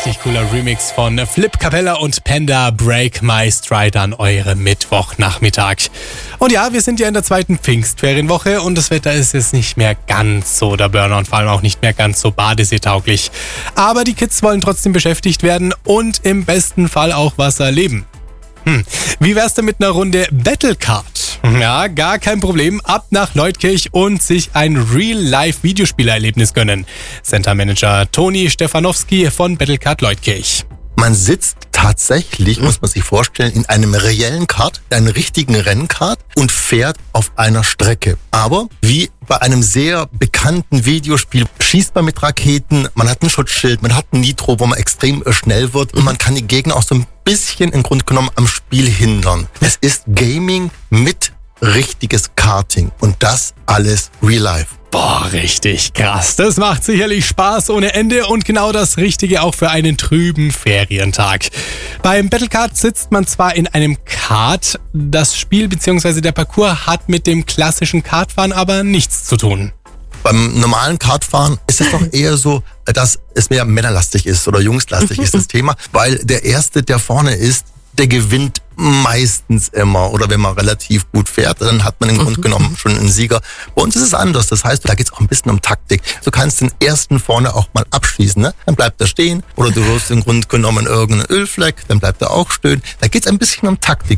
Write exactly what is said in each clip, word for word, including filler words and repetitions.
richtig cooler Remix von Flip Capella und Panda, Break My Stride an eurem Mittwochnachmittag. Und ja, wir sind ja in der zweiten Pfingstferienwoche und das Wetter ist jetzt nicht mehr ganz so der Burner und vor allem auch nicht mehr ganz so badeseetauglich. Aber die Kids wollen trotzdem beschäftigt werden und im besten Fall auch was erleben. Hm. Wie wär's denn mit einer Runde Battlecard? Ja, gar kein Problem. Ab nach Leutkirch und sich ein Real-Life-Videospielerlebnis gönnen. Center Manager Toni Stefanowski von Battlecard Leutkirch. Man sitzt tatsächlich, muss man sich vorstellen, in einem reellen Kart, einem richtigen Rennkart und fährt auf einer Strecke. Aber wie bei einem sehr bekannten Videospiel schießt man mit Raketen, man hat ein Schutzschild, man hat ein Nitro, wo man extrem schnell wird und man kann die Gegner auch so ein bisschen im Grunde genommen am Spiel hindern. Es ist Gaming mit richtiges Karting und das alles real life. Boah, richtig krass. Das macht sicherlich Spaß ohne Ende und genau das Richtige auch für einen trüben Ferientag. Beim Battlecard sitzt man zwar in einem Kart, das Spiel bzw. der Parcours hat mit dem klassischen Kartfahren aber nichts zu tun. Beim normalen Kartfahren ist es doch eher so, dass es mehr männerlastig ist oder jungslastig ist das Thema, weil der Erste, der vorne ist, der gewinnt meistens immer. Oder wenn man relativ gut fährt, dann hat man im Grunde genommen schon einen Sieger. Bei uns ist es anders. Das heißt, da geht es auch ein bisschen um Taktik. Du kannst den Ersten vorne auch mal abschießen. Ne? Dann bleibt er stehen. Oder du wirst im Grunde genommen irgendeinen Ölfleck. Dann bleibt er auch stehen. Da geht es ein bisschen um Taktik.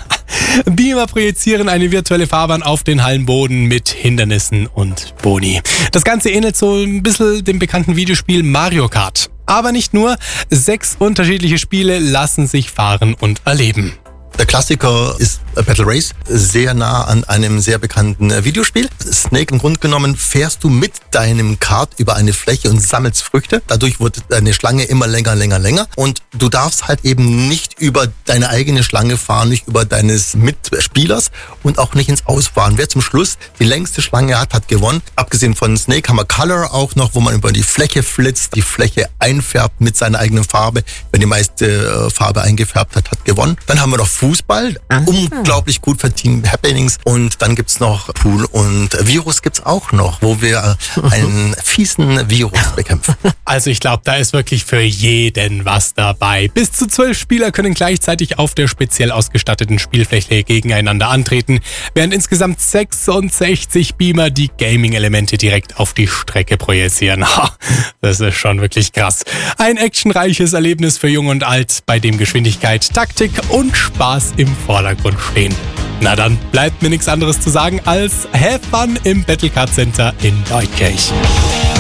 Beamer projizieren eine virtuelle Fahrbahn auf den Hallenboden mit Hindernissen und Boni. Das Ganze ähnelt so ein bisschen dem bekannten Videospiel Mario Kart. Aber nicht nur, sechs unterschiedliche Spiele lassen sich fahren und erleben. Der Klassiker ist Battle Race, sehr nah an einem sehr bekannten Videospiel. Snake, im Grunde genommen fährst du mit deinem Kart über eine Fläche und sammelst Früchte. Dadurch wird deine Schlange immer länger, länger, länger. Und du darfst halt eben nicht über deine eigene Schlange fahren, nicht über deines Mitspielers und auch nicht ins Ausfahren. Wer zum Schluss die längste Schlange hat, hat gewonnen. Abgesehen von Snake haben wir Color auch noch, wo man über die Fläche flitzt, die Fläche einfärbt mit seiner eigenen Farbe. Wer die meiste Farbe eingefärbt hat, hat gewonnen. Dann haben wir noch Fußball, Aha. unglaublich gut für Team Happenings und dann gibt's noch Pool und Virus gibt's auch noch, wo wir einen fiesen Virus bekämpfen. Also ich glaube, da ist wirklich für jeden was dabei. Bis zu zwölf Spieler können gleichzeitig auf der speziell ausgestatteten Spielfläche gegeneinander antreten, während insgesamt sechsundsechzig Beamer die Gaming-Elemente direkt auf die Strecke projizieren. Das ist schon wirklich krass. Ein actionreiches Erlebnis für Jung und Alt, bei dem Geschwindigkeit, Taktik und Spaß im Vordergrund stehen. Na dann bleibt mir nichts anderes zu sagen als Have Fun im Battlecard Center in Leutkirch.